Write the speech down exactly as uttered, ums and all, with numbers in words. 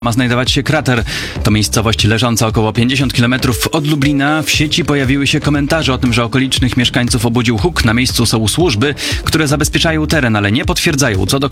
Ma znajdować się krater. To miejscowość leżąca około pięćdziesiąt kilometrów od Lublina. W sieci pojawiły się komentarze o tym, że okolicznych mieszkańców obudził huk. Na miejscu są służby, które zabezpieczają teren, ale nie potwierdzają, co do